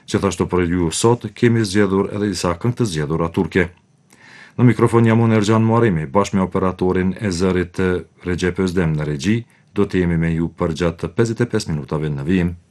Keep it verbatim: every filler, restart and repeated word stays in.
Gjithashtu për ju sot kemi zgjedhur edhe disa këngë të zgjedhura turke. Në mikrofon jam unë Erxhan Muarimi, bashkë me operatorin e zërit Recep Özdem në regji, do të jemi me ju për gjatë pesëdhjetë e pesë minutave në vijim.